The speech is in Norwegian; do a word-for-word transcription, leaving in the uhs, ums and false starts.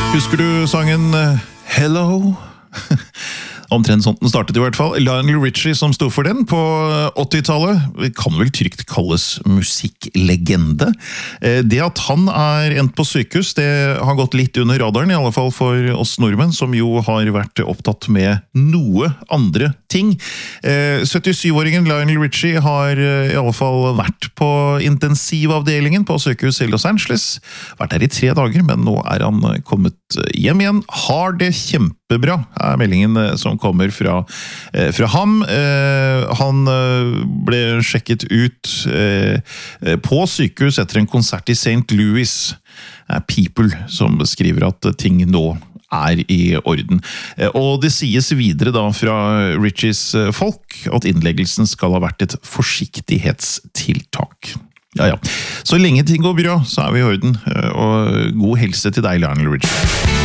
Husker du sangen Hello? Omtrent sånn den startet i hvert fall. Lionel Richie som stod for den på åttitallet. Det kan vel trygt kalles musikklegende. Det at han er endt på sykehus, det har gått litt under radaren, i alle fall for oss nordmenn, som jo har vært opptatt med noe andre ting. syttisyv-åringen Lionel Richie har i alle fall vært på intensivavdelingen på sykehus i Los Angeles. Vært der i tre dager, men nå er han kommet hjem igjen. Har det kjempebra, er meldingen som kommer fra, fra ham. Han ble sjekket ut på sykehus etter en konsert i Saint Louis. People som skriver at ting nå er i orden. Og det sies videre da fra Richies folk at innleggelsen skal ha vært et forsiktighetstiltak. Ja, ja. Så lenge ting går bra, så er vi i orden. Og god helse til deg, Lionel Richie.